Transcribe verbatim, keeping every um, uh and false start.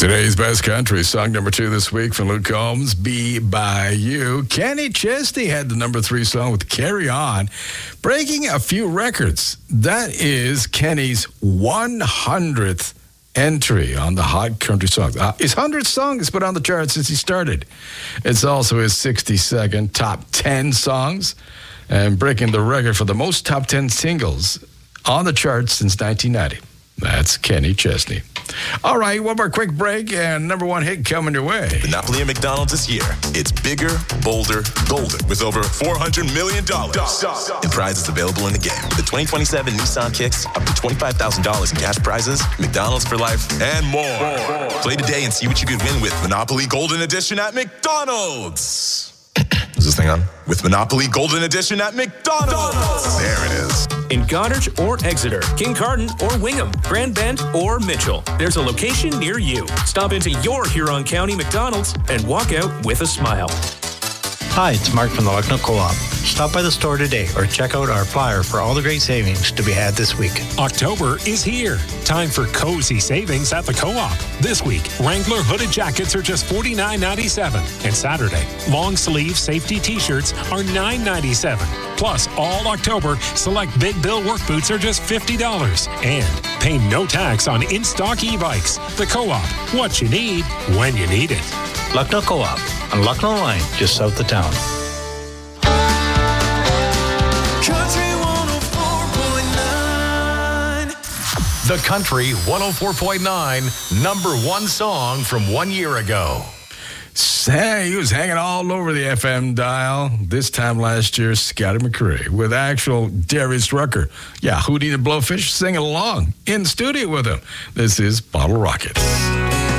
Today's best country song number two this week from Luke Combs, Be By You. Kenny Chesney had the number three song with Carry On, breaking a few records. That is Kenny's one hundredth entry on the Hot Country Songs. Uh, his hundredth song has been on the chart since he started. It's also his sixty-second top ten songs and breaking the record for the most top ten singles on the charts since nineteen ninety. That's Kenny Chesney. All right, one more quick break and number one hit coming your way. Monopoly at McDonald's this year. It's bigger, bolder, golden with over four hundred million dollars in prizes available in the game. The twenty twenty-seven Nissan Kicks, up to twenty-five thousand dollars in cash prizes, McDonald's for life, and more. more. Play today and see what you could win with Monopoly Golden Edition at McDonald's. Is this thing on? With Monopoly Golden Edition at McDonald's. There it is. In Goddard or Exeter, Kincardine or Wingham, Grand Bend or Mitchell, there's a location near you. Stop into your Huron County McDonald's and walk out with a smile. Hi, it's Mark from the Lucknow Co-op. Stop by the store today or check out our flyer for all the great savings to be had this week. October is here. Time for cozy savings at the Co-op. This week, Wrangler hooded jackets are just forty-nine ninety-seven. And Saturday, long sleeve safety t-shirts are nine ninety-seven. Plus, all October, select Big Bill work boots are just fifty dollars. And pay no tax on in-stock e-bikes. The Co-op, what you need, when you need it. Lucknow Co-op on Lucknow Line, just south of town. Country one oh four point nine. The Country one oh four point nine number one song from one year ago. Say, he was hanging all over the F M dial. This time last year, Scotty McCrae with actual Darius Rucker. Yeah, Hootie the Blowfish singing along in the studio with him. This is Bottle Rocket.